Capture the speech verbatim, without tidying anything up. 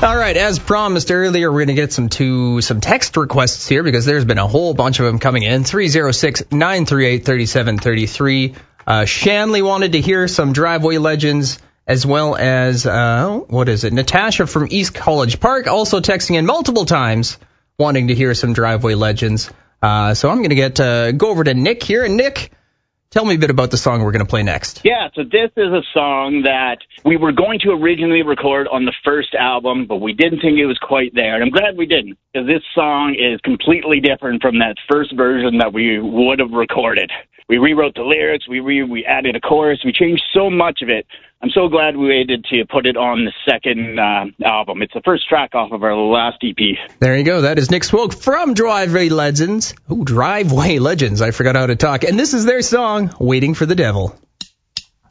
All right, as promised earlier, we're going to get some to some text requests here because there's been a whole bunch of them coming in. three oh six, nine three eight, three seven three three. Uh, Shanley wanted to hear some Driveway Legends, as well as, uh, what is it? Natasha from East College Park also texting in multiple times wanting to hear some Driveway Legends. Uh, so I'm going to get uh, go over to Nick here. And Nick, tell me a bit about the song we're going to play next. Yeah, so this is a song that we were going to originally record on the first album, but we didn't think it was quite there. And I'm glad we didn't, because this song is completely different from that first version that we would have recorded. We rewrote the lyrics, we re- we added a chorus, we changed so much of it. I'm so glad we waited to put it on the second uh, album. It's the first track off of our last E P. There you go. That is Nick Swoke from Driveway Legends. Oh, Driveway Legends. I forgot how to talk. And this is their song, Waiting for the Devil.